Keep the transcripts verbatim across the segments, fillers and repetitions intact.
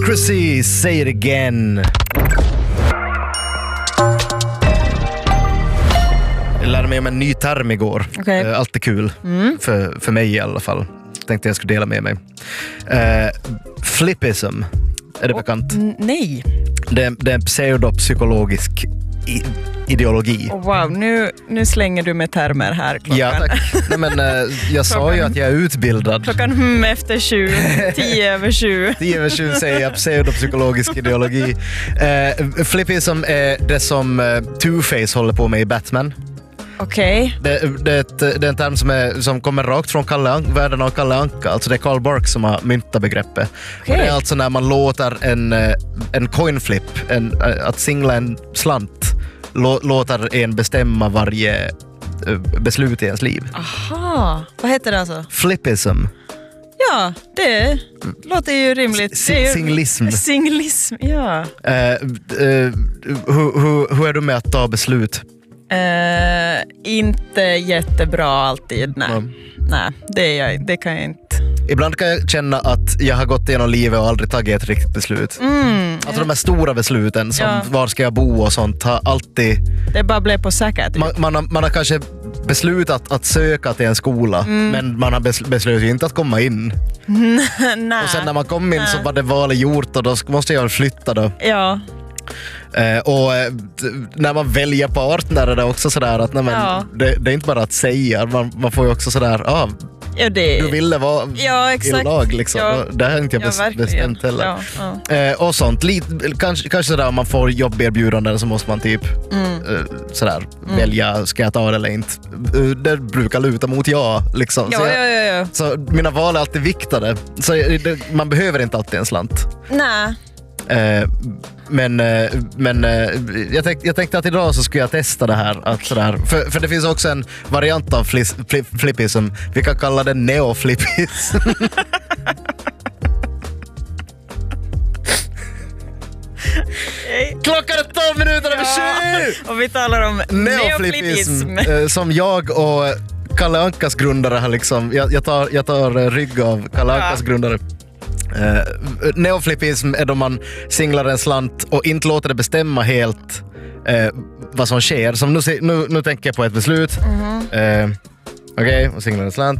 Hypocrisy, say it again. Jag lärde mig om en ny term igår. Okay. Uh, allt är kul. Mm. För, för mig i alla fall. Tänkte jag skulle dela med mig. Uh, flippism. Är det oh, bekant? N- nej. Det, det är en pseudopsykologisk i, ideologi. Oh, wow, nu, nu slänger du med termer här klockan. Ja, tack. Nej, men, uh, jag sa klockan, ju att jag är utbildad. Klockan hmm, efter sju, tio över sju. Tio över sju säger jag pseudopsykologisk ideologi. Uh, flippism är det som uh, Two-Face håller på med i Batman. Okej. Okay. Det, det, det är en term som, är, som kommer rakt från Kalle An- världen av Kalle Anka. Alltså det är Carl Barks som har myntat begreppet. Okay. Det är alltså när man låter en, en coin flip, en, att singla en slant, lå, låter en bestämma varje beslut i ens liv. Aha, vad heter det alltså? Flippism. Ja, det låter ju rimligt. S- singlism. Singlism, ja. Uh, uh, hur, hur, hur är du med att ta beslut? Uh, inte jättebra alltid, nej. Mm. Nej, det, är jag, det kan jag inte. Ibland kan jag känna att jag har gått igenom livet och aldrig tagit ett riktigt beslut. Mm. Alltså de här stora besluten som ja. var ska jag bo och sånt har alltid... Det bara blev på säkert. Typ. Man, man, har, man har kanske beslutat att söka till en skola, mm. men man har bes, beslutat inte att komma in. Och sen när man kom in så var det valet gjort och då måste jag flytta då. Ja. Eh, och eh, när man väljer partner är det också sådär att nej, men, ja. det, det är inte bara att säga, man, man får ju också sådär ah, ja, det... du ville vara ja, exakt. i lag liksom. Ja. Det har inte jag ja, bes- bestämt heller. Ja, ja. Eh, och sånt, Lite, kanske, kanske sådär om man får jobberbjudanden så måste man typ mm. eh, sådär mm. välja, ska jag ta det eller inte. Det brukar luta mot ja liksom. Ja, så, jag, ja, ja, ja. så mina val är alltid viktade. Så det, man behöver inte alltid en slant. Nej. Eh, men eh, men eh, jag, tänk, jag tänkte att idag så skulle jag testa det här, att sådär, för, för det finns också en variant av flis, flip, flippism. Vi kan kalla det neoflippism. Klockan är tolv minuter över sju! Och vi talar om neoflippism, neoflippism. eh, som jag och Kalle Ankas grundare har liksom, jag, jag, tar, jag tar rygg av Kalle Ankas ja. grundare. Uh, neoflippism är då man singlar en slant och inte låter det bestämma helt uh, vad som sker. Som nu, nu, nu tänker jag på ett beslut. Mm-hmm. uh, Okej, okay, och singlar en slant.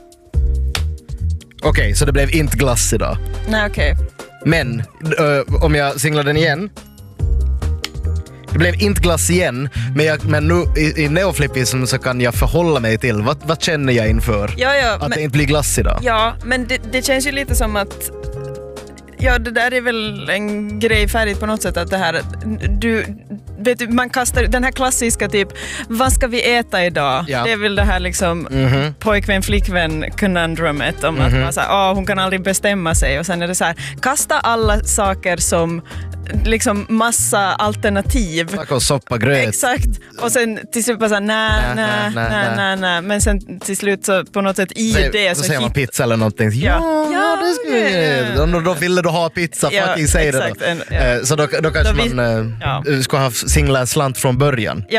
Okej, okay, så det blev inte glass idag. Nej, okej. Okay. Men uh, om jag singlar den igen. Det blev inte glass igen, men, jag, men nu i, i neoflippism så kan jag förhålla mig till vad, vad känner jag inför ja, ja, att men, det inte blir glass idag. Ja, men det, det känns ju lite som att ja, det där är väl en grej färdigt på något sätt att det här du vet du, man kastar den här klassiska typ vad ska vi äta idag? Ja. Det är väl det här liksom mm-hmm. pojkvän flickvän conundrumet om mm-hmm. att man så här, oh, hon kan aldrig bestämma sig och sen är det så här kasta alla saker som liksom massa alternativ. Tacos, soppa, gröt. Exakt. Och sen till slut bara såhär, nej, nej, nej, nej, nej. Men sen till slut så på något sätt i så, det så, så säger man pizza eller någonting. Ja, ja, ja det skulle vi. Ja. Då, då ville du ha pizza, ja, fucking säg det då. En, ja. Så då, då kanske då man vi, ja. ska ha singla en slant från början. Ja.